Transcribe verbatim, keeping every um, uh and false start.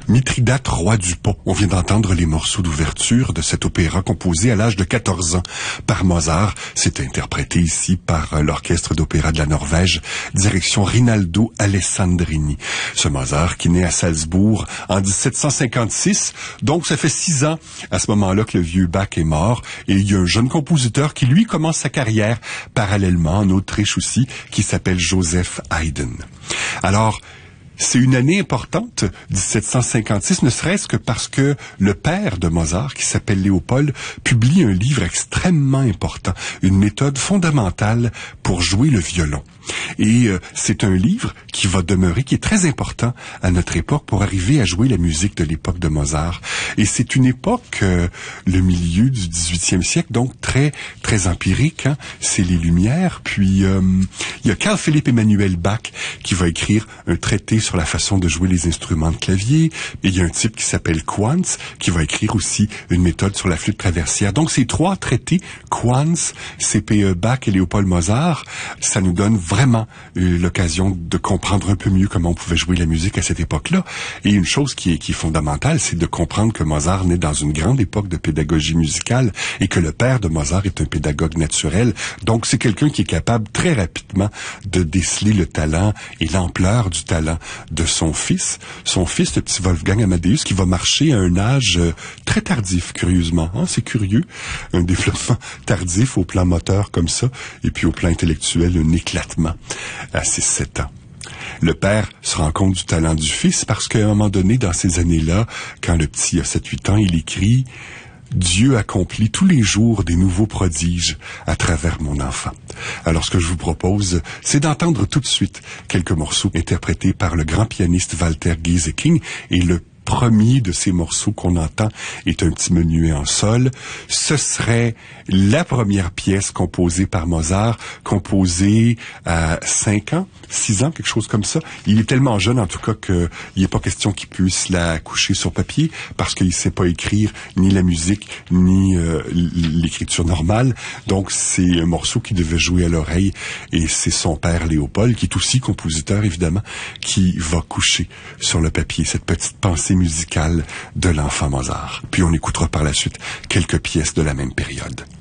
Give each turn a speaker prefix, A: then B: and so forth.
A: Mithridate, roi du Pont. On vient d'entendre les morceaux d'ouverture de cet opéra composé à l'âge de quatorze ans par Mozart. C'est interprété ici par l'Orchestre d'opéra de la Norvège, direction Rinaldo Alessandrini. Ce Mozart qui naît à Salzbourg en dix-sept cent cinquante-six, donc ça fait six ans à ce moment-là que le vieux Bach est mort, et il y a un jeune compositeur qui lui commence sa carrière parallèlement en Autriche aussi, qui s'appelle Joseph Haydn. Alors, c'est une année importante, dix-sept cent cinquante-six, ne serait-ce que parce que le père de Mozart, qui s'appelle Léopold, publie un livre extrêmement important, une méthode fondamentale pour jouer le violon. Et euh, c'est un livre qui va demeurer, qui est très important à notre époque pour arriver à jouer la musique de l'époque de Mozart. Et c'est une époque, euh, le milieu du dix-huitième siècle, donc très très empirique, hein? C'est les Lumières. Puis euh, il y a Carl Philipp Emanuel Bach qui va écrire un traité sur la façon de jouer les instruments de clavier. Et il y a un type qui s'appelle Quantz qui va écrire aussi une méthode sur la flûte traversière. Donc ces trois traités, Quantz, C P E Bach et Léopold Mozart, ça nous donne vraiment vraiment eu l'occasion de comprendre un peu mieux comment on pouvait jouer la musique à cette époque-là. Et une chose qui est, qui est fondamentale, c'est de comprendre que Mozart naît dans une grande époque de pédagogie musicale et que le père de Mozart est un pédagogue naturel. Donc, c'est quelqu'un qui est capable très rapidement de déceler le talent et l'ampleur du talent de son fils. Son fils, le petit Wolfgang Amadeus, qui va marcher à un âge euh, très tardif, curieusement. Hein, c'est curieux. Un développement tardif au plan moteur comme ça, et puis au plan intellectuel, un éclatement à six sept ans. Le père se rend compte du talent du fils parce qu'à un moment donné, dans ces années-là, quand le petit a sept huit ans, il écrit « Dieu accomplit tous les jours des nouveaux prodiges à travers mon enfant ». Alors, ce que je vous propose, c'est d'entendre tout de suite quelques morceaux interprétés par le grand pianiste Walter Gieseking, et le premier de ces morceaux qu'on entend est un petit menuet en sol. Ce serait la première pièce composée par Mozart, composée à cinq ans, six ans, quelque chose comme ça. Il est tellement jeune, en tout cas, qu'il n'est pas question qu'il puisse la coucher sur papier, parce qu'il ne sait pas écrire ni la musique, ni euh, l'écriture normale. Donc, c'est un morceau qui devait jouer à l'oreille, et c'est son père, Léopold, qui est aussi compositeur, évidemment, qui va coucher sur le papier cette petite pensée musicale de l'enfant Mozart. Puis on écoutera par la suite quelques pièces de la même période.